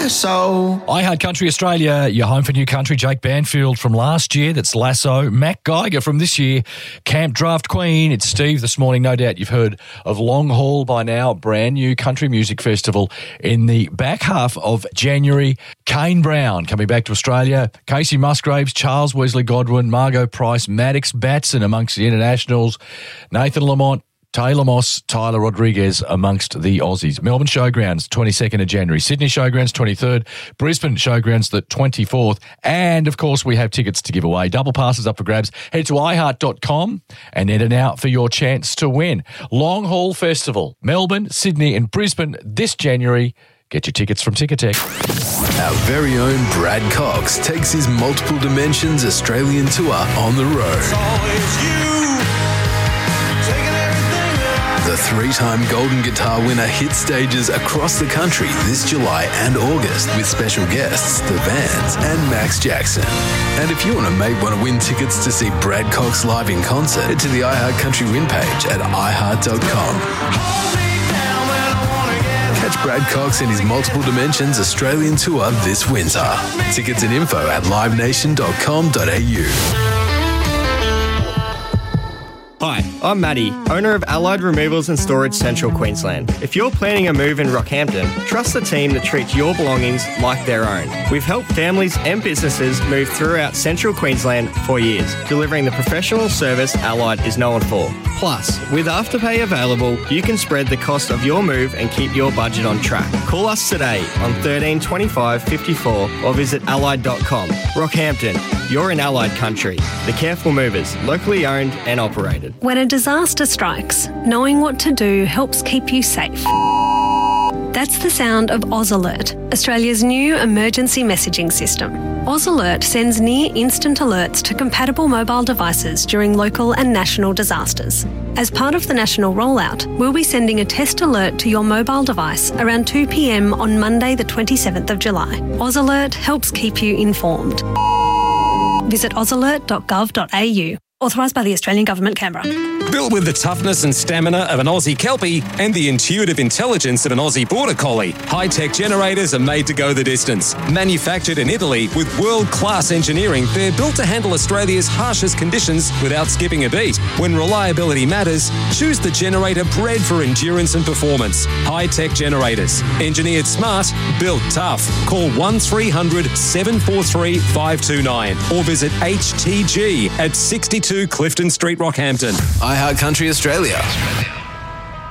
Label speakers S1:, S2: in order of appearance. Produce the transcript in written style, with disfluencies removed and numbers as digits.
S1: lasso.
S2: iHeart Country Australia, your home for new country. Jake Banfield from last year, that's Lasso. Mac Geiger from this year, Camp Draft Queen. It's Steve this morning. No doubt you've heard of Long Haul by now, brand new country music festival in the back half of January. Kane Brown coming back to Australia. Casey Musgraves, Charles Wesley Godwin, Margot Price, Maddox Batson amongst the internationals. Nathan Lamont, Taylor Moss, Tyler Rodriguez amongst the Aussies. Melbourne Showgrounds, 22nd of January. Sydney Showgrounds, 23rd. Brisbane Showgrounds, the 24th. And, of course, we have tickets to give away. Double passes up for grabs. Head to iHeart.com and enter now for your chance to win. Long Haul Festival, Melbourne, Sydney and Brisbane this January. Get your tickets from Ticketek.
S3: Our very own Brad Cox takes his Multiple Dimensions Australian tour on the road. The three-time Golden Guitar winner hit stages across the country this July and August with special guests, The Vans and Max Jackson. And if you and a mate want to win tickets to see Brad Cox live in concert, head to the iHeart Country win page at iHeart.com. Catch Brad Cox in his Multiple Dimensions Australian tour this winter. Tickets and info at livenation.com.au.
S4: Hi, I'm Matty, owner of Allied Removals and Storage Central Queensland. If you're planning a move in Rockhampton, trust the team that treats your belongings like their own. We've helped families and businesses move throughout Central Queensland for years, delivering the professional service Allied is known for. Plus, with Afterpay available, you can spread the cost of your move and keep your budget on track. Call us today on 13 25 54 or visit allied.com. Rockhampton, you're in Allied country. The Careful Movers, locally owned and operated.
S5: When a disaster strikes, knowing what to do helps keep you safe. That's the sound of Oz Alert, Australia's new emergency messaging system. Oz Alert sends near-instant alerts to compatible mobile devices during local and national disasters. As part of the national rollout, we'll be sending a test alert to your mobile device around 2 p.m. on Monday the 27th of July. Oz Alert helps keep you informed. Visit ozalert.gov.au. Authorised by the Australian Government, Canberra.
S6: Built with the toughness and stamina of an Aussie Kelpie and the intuitive intelligence of an Aussie Border Collie, high-tech generators are made to go the distance. Manufactured in Italy with world-class engineering, they're built to handle Australia's harshest conditions without skipping a beat. When reliability matters, choose the generator bred for endurance and performance. High-tech generators. Engineered smart, built tough. Call 1300 743 529 or visit HTG at 62 Clifton Street, Rockhampton.
S3: iHeart Country Australia.